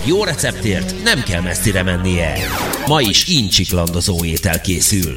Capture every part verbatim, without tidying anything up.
jó receptért nem kell messzire mennie. Ma is incsiklandozó étel készül.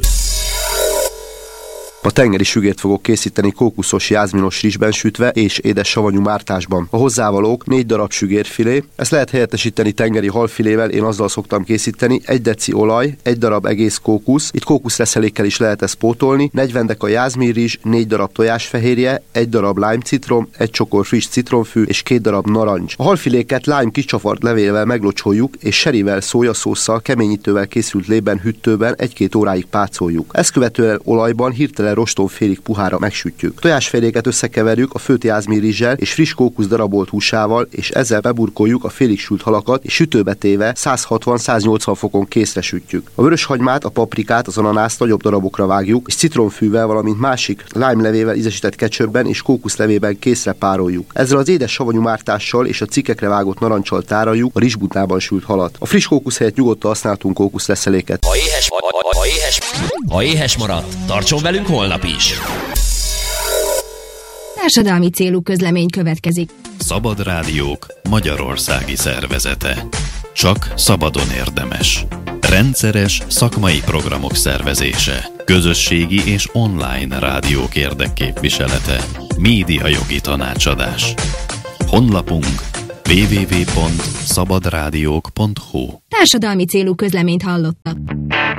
A tengeri sügért fogok készíteni kókuszos jázminos rizsben sütve és édes savanyú mártásban. A hozzávalók négy darab sügérfilé, ezt lehet helyettesíteni tengeri halfilével, én azzal szoktam készíteni, egy deci olaj, egy darab egész kókusz, itt kókuszreszelékkel is lehet ezt pótolni, negyven deka jázminrizs, négy darab tojásfehérje, egy darab lime citrom, egy csokor friss citromfű és két darab narancs. A halfiléket lime kicsavart levélvel meglocsoljuk, és serivel, szójaszósszal, keményítővel készült lében hűtőben egy-két óráig pácoljuk. Ezt követően olajban hirtelen roston félig puhára megsütjük. Tojásfehérjéket összekeverjük a főtt jázminrizssel és friss kókusz darabolt húsával, és ezzel beburkoljuk a félig sült halakat, és sütőbe téve száz hatvan-száz nyolcvan fokon készre sütjük. A vöröshagymát, a paprikát, az ananászt nagyobb darabokra vágjuk, és citromfűvel, valamint másik lime levével ízesített ketchupben és kókuszlevében készre pároljuk. Ezzel az édes savanyú mártással és a cikkekre vágott narancsal tároljuk a rizsbutnában sült halat. A friss kókusz helyett nyugodtan használtunk kókuszreszeléket. Ha éhes, ha éhes, ha éhes maradt, tartson velünk holnap is. Társadalmi célú közlemény következik. Szabad Rádiók Magyarországi Szervezete. Csak szabadon érdemes. Rendszeres szakmai programok szervezése. Közösségi és online rádiók érdekképviselete. Médiajogi tanácsadás. Honlapunk double-u double-u double-u pont szabadrádiók pont hu. Társadalmi célú közleményt hallottak.